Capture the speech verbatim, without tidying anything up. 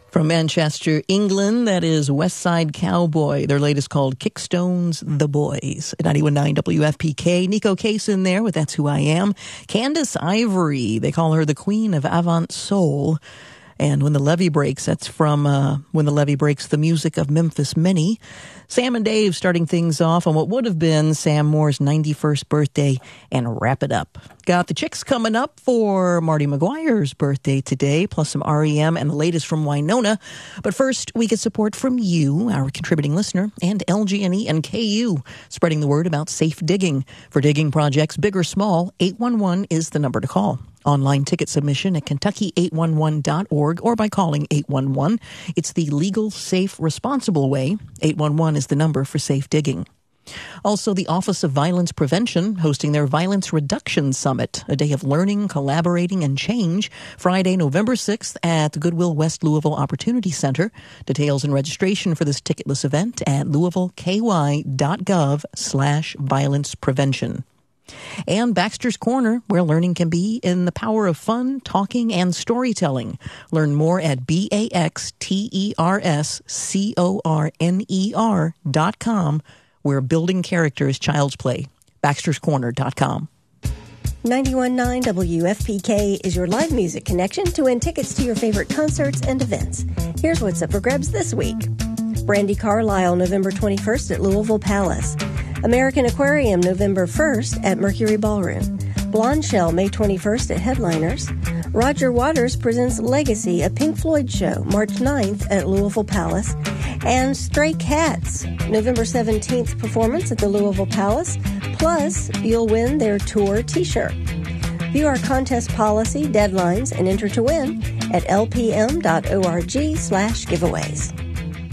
From Manchester, England, that is West Side Cowboy. Their latest called Kickstones The Boys. At ninety-one point nine W F P K. Nico Case in there with That's Who I Am. Candace Ivory, they call her the Queen of Avant Soul. And When the Levee Breaks, that's from uh, When the Levee Breaks, the music of Memphis Minnie. Sam and Dave starting things off on what would have been Sam Moore's ninety-first birthday, and wrap it up. Got the Chicks coming up for Marty McGuire's birthday today, plus some R E M and the latest from Winona. But first, we get support from you, our contributing listener, and L G N E and K U, spreading the word about safe digging. For digging projects, big or small, eight one one is the number to call. Online ticket submission at Kentucky eight one one dot org or by calling eight one one. It's the legal, safe, responsible way. eight one one is the number for safe digging. Also, the Office of Violence Prevention hosting their Violence Reduction Summit, a day of learning, collaborating, and change, Friday, November sixth at the Goodwill West Louisville Opportunity Center. Details and registration for this ticketless event at louisvilleky.gov slash violence prevention. And Baxter's Corner, where learning can be in the power of fun, talking, and storytelling. Learn more at B A X T E R S C O R N E R dot com, where building character is child's play. baxters corner dot com. ninety-one point nine W F P K is your live music connection to win tickets to your favorite concerts and events. Here's what's up for grabs this week. Brandi Carlile, November twenty-first at Louisville Palace. American Aquarium, November first at Mercury Ballroom. Blonde Shell, May twenty-first at Headliners. Roger Waters presents Legacy, a Pink Floyd show, March ninth at Louisville Palace. And Stray Cats, November seventeenth performance at the Louisville Palace. Plus, you'll win their tour t-shirt. View our contest policy, deadlines, and enter to win at lpm.org slash giveaways.